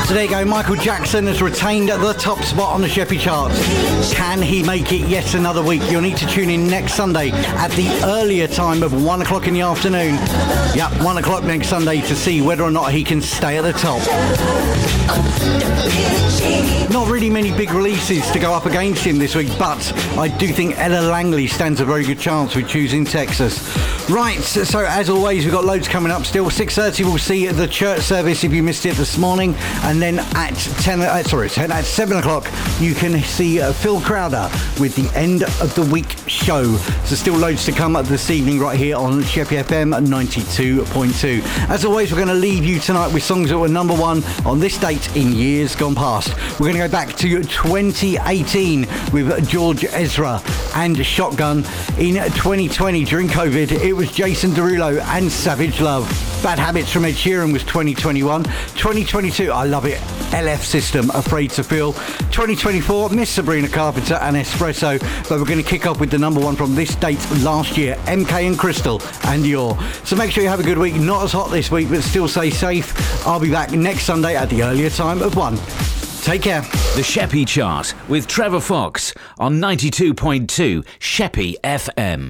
So there you go, Michael Jackson has retained the top spot on the Sheppy charts. Can he make it yet another week? You'll need to tune in next Sunday at the earlier time of 1 o'clock in the afternoon. Yep, 1 o'clock next Sunday to see whether or not he can stay at the top. Not really many big releases to go up against him this week, but I do think Ella Langley stands a very good chance with Choosing Texas. Right, so as always, we've got loads coming up still. 6:30 we'll see the church service if you missed it this morning, and then at 7 o'clock you can see Phil Crowder with the end of the week show. So still loads to come this evening right here on Sheppy FM 92.2. As always, we're going to leave you tonight with songs that were number one on this date in years gone past. We're going to go back to 2018 with George Ezra and Shotgun. In 2020 during COVID, it was Jason Derulo and Savage Love. Bad Habits from Ed Sheeran was 2021. 2022, I love it, LF System, Afraid to Feel. 2024, Miss Sabrina Carpenter and Espresso. But we're going to kick off with the number one from this date last year, MK and Crystal and Your. So make sure you have a good week. Not as hot this week, but still stay safe. I'll be back next Sunday at the earlier time of 1. Take care. The Sheppy Chart with Trevor Fox on 92.2 Sheppy FM.